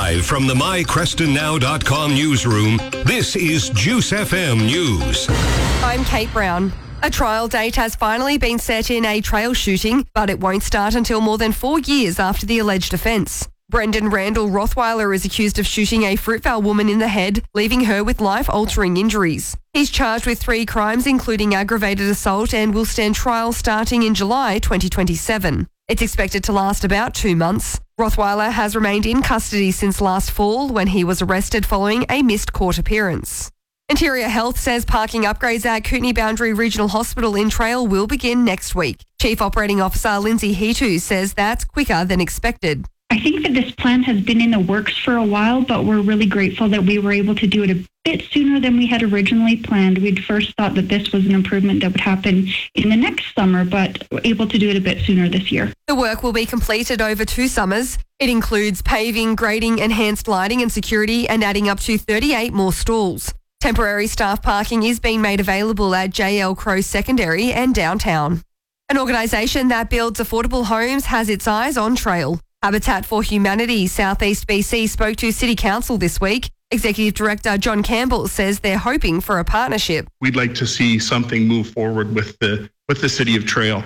Live from the mycrestonnow.com newsroom, this is Juice FM News. I'm Kate Brown. A trial date has finally been set in a trail shooting, but it won't start until more than 4 years after the alleged offence. Brendan Randall Rothweiler is accused of shooting a Fruitvale woman in the head, leaving her with life-altering injuries. He's charged with 3 crimes, including aggravated assault, and will stand trial starting in July 2027. It's expected to last about 2 months. Rothweiler has remained in custody since last fall when he was arrested following a missed court appearance. Interior Health says parking upgrades at Kootenay Boundary Regional Hospital in Trail will begin next week. Chief Operating Officer Lindsay Hetu says that's quicker than expected. I think that this plan has been in the works for a while, but we're really grateful that we were able to do it a bit sooner than we had originally planned. We'd first thought that this was an improvement that would happen in the next summer, but we're able to do it a bit sooner this year. The work will be completed over 2 summers. It includes paving, grading, enhanced lighting and security, and adding up to 38 more stalls. Temporary staff parking is being made available at JL Crowe Secondary and downtown. An organisation that builds affordable homes has its eyes on Trail. Habitat for Humanity Southeast BC spoke to City Council this week. Executive Director John Campbell says they're hoping for a partnership. We'd like to see something move forward with the City of Trail,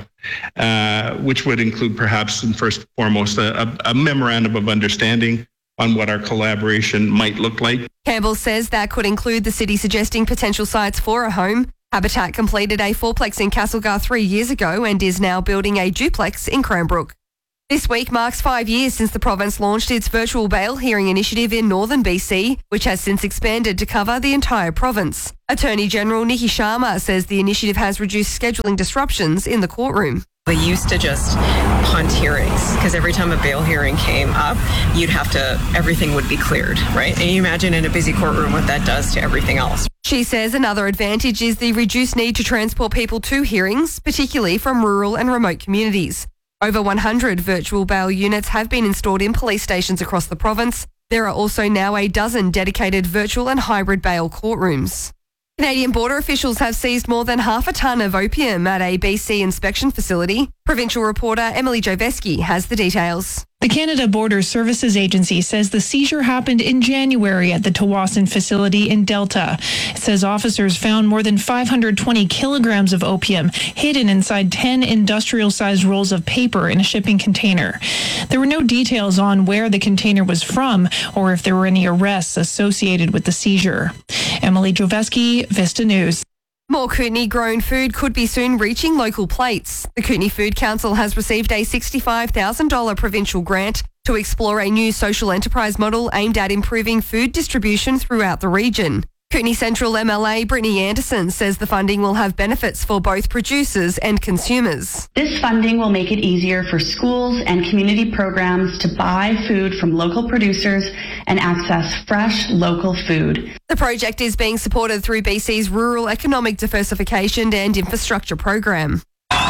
which would include perhaps and first and foremost a memorandum of understanding on what our collaboration might look like. Campbell says that could include the city suggesting potential sites for a home. Habitat completed a 4-plex in Castlegar 3 years ago and is now building a duplex in Cranbrook. This week marks 5 years since the province launched its virtual bail hearing initiative in northern BC, which has since expanded to cover the entire province. Attorney General Nikki Sharma says the initiative has reduced scheduling disruptions in the courtroom. We used to just punt hearings because every time a bail hearing came up, everything would be cleared, right? And you imagine in a busy courtroom what that does to everything else. She says another advantage is the reduced need to transport people to hearings, particularly from rural and remote communities. Over 100 virtual bail units have been installed in police stations across the province. There are also now a dozen dedicated virtual and hybrid bail courtrooms. Canadian border officials have seized more than half a tonne of opium at a BC inspection facility. Provincial reporter Emily Joveski has the details. The Canada Border Services Agency says the seizure happened in January at the Tawasin facility in Delta. It says officers found more than 520 kilograms of opium hidden inside 10 industrial-sized rolls of paper in a shipping container. There were no details on where the container was from or if there were any arrests associated with the seizure. Emily Joveski, Vista News. More Kootenay-grown food could be soon reaching local plates. The Kootenay Food Council has received a $65,000 provincial grant to explore a new social enterprise model aimed at improving food distribution throughout the region. Kootenay Central MLA Brittany Anderson says the funding will have benefits for both producers and consumers. This funding will make it easier for schools and community programs to buy food from local producers and access fresh local food. The project is being supported through BC's Rural Economic Diversification and Infrastructure Program.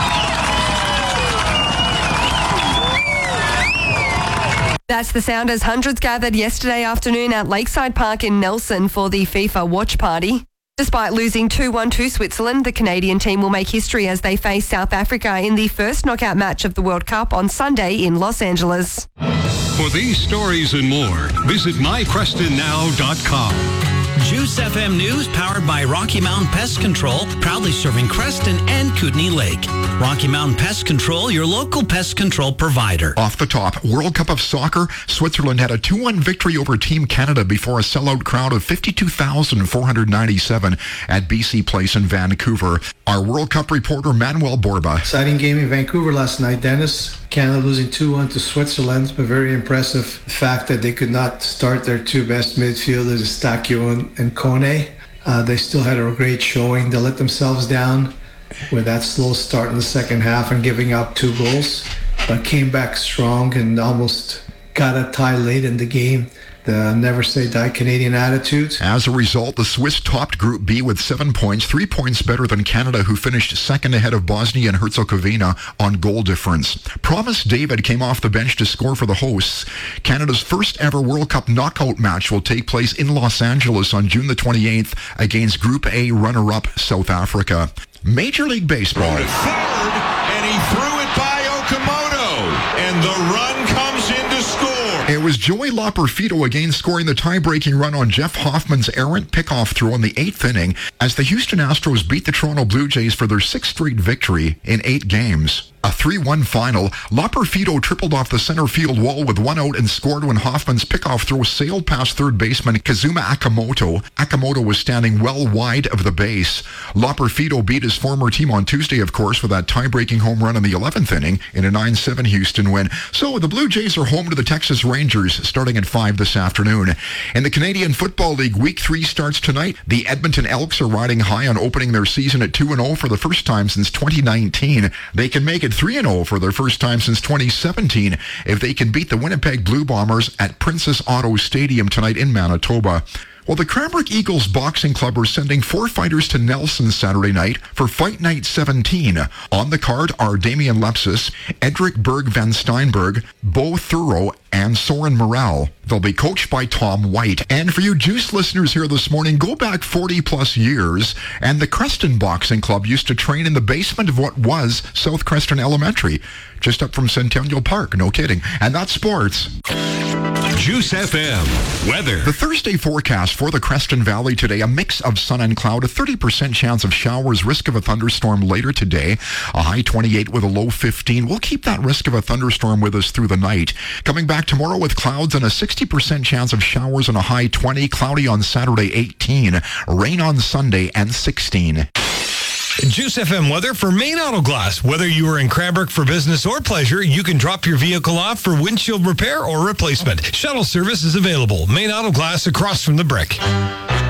That's the sound as hundreds gathered yesterday afternoon at Lakeside Park in Nelson for the FIFA watch party. Despite losing 2-1 to Switzerland, the Canadian team will make history as they face South Africa in the first knockout match of the World Cup on Sunday in Los Angeles. For these stories and more, visit mycrestonnow.com. Juice FM News powered by Rocky Mountain Pest Control, proudly serving Creston and Kootenay Lake. Rocky Mountain Pest Control, your local pest control provider. Off the top, World Cup of Soccer, Switzerland had a 2-1 victory over Team Canada before a sellout crowd of 52,497 at BC Place in Vancouver. Our World Cup reporter Manuel Borba. Exciting game in Vancouver last night, Dennis. Canada losing 2-1 to Switzerland, but very impressive. The fact that they could not start their 2 best midfielders, Stakio and Kone. They still had a great showing. They let themselves down with that slow start in the second half and giving up 2 goals, but came back strong and almost got a tie late in the game. The never say die Canadian attitude. As a result, the Swiss topped Group B with 7 points, 3 points better than Canada, who finished second ahead of Bosnia and Herzegovina on goal difference. Promise David came off the bench to score for the hosts. Canada's first ever World Cup knockout match will take place in Los Angeles on June the 28th against Group A runner-up South Africa. Major League Baseball. Forward, and he threw it by Okamoto, and the run comes in to score. It was Joey Loperfido again scoring the tie-breaking run on Jeff Hoffman's errant pickoff throw in the 8th inning as the Houston Astros beat the Toronto Blue Jays for their 6th straight victory in 8 games. A 3-1 final. Loperfido tripled off the center field wall with 1 out and scored when Hoffman's pickoff throw sailed past third baseman Kazuma Akamoto. Akamoto was standing well wide of the base. Loperfido beat his former team on Tuesday, of course, with that tie-breaking home run in the 11th inning in a 9-7 Houston win. So the Blue Jays are home to the Texas Rangers starting at 5 this afternoon. In the Canadian Football League, Week 3 starts tonight. The Edmonton Elks are riding high on opening their season at 2-0 for the first time since 2019. They can make it 3-0 for their first time since 2017 if they can beat the Winnipeg Blue Bombers at Princess Auto Stadium tonight in Manitoba. Well, the Cranbrook Eagles Boxing Club are sending 4 fighters to Nelson Saturday night for Fight Night 17. On the card are Damian Lepsis, Edric Berg Van Steinberg, Bo Thuro, and Soren Morel. They'll be coached by Tom White. And for you Juice listeners here this morning, go back 40 plus years, and the Creston Boxing Club used to train in the basement of what was South Creston Elementary, just up from Centennial Park, no kidding. And that's sports. Juice FM weather. The Thursday forecast for the Creston Valley today, a mix of sun and cloud, a 30% chance of showers, risk of a thunderstorm later today, a high 28 with a low 15. We'll keep that risk of a thunderstorm with us through the night. Coming back tomorrow with clouds and a 60% chance of showers and a high 20, cloudy on Saturday 18, rain on Sunday and 16. Juice FM weather for Main Auto Glass. Whether you are in Cranbrook for business or pleasure, you can drop your vehicle off for windshield repair or replacement. Shuttle service is available. Main Auto Glass across from the Brick.